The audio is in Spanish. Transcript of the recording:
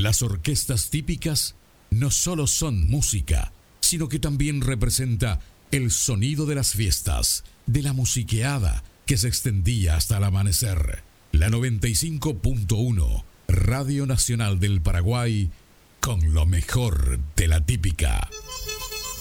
Las orquestas típicas no solo son música, sino que también representa el sonido de las fiestas, de la musiqueada que se extendía hasta el amanecer. La 95.1, Radio Nacional del Paraguay, con lo mejor de la típica.